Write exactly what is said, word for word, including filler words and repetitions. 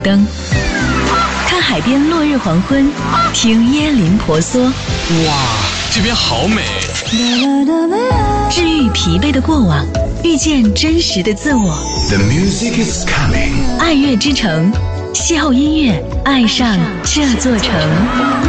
灯，看海边落日黄昏，听椰林婆娑。 哇，这边好美！ 治愈疲惫的过往，遇见真实的自我。 The music is coming。 爱乐之城，邂逅音乐，爱上这座城。